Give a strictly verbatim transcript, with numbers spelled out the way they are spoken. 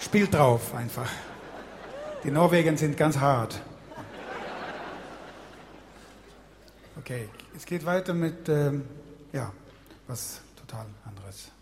Spielt drauf einfach. Die Norweger sind ganz hart. Okay, es geht weiter mit, ähm, ja, was total anderes.